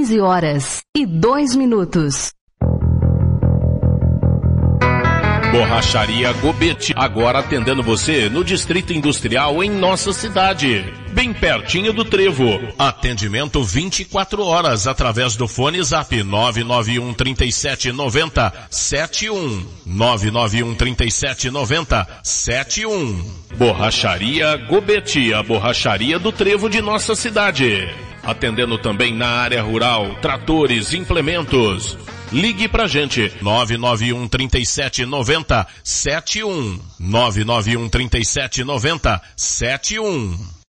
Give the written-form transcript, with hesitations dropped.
15h02. Borracharia Gobete, agora atendendo você no Distrito Industrial em nossa cidade, bem pertinho do Trevo. Atendimento 24 horas através do fone Zap 991 37 90 71. 991 37 90 71. Borracharia Gobete, a borracharia do Trevo de nossa cidade. Atendendo também na área rural, tratores, implementos. Ligue pra gente, 991 37 90 71. 991 37 90 71.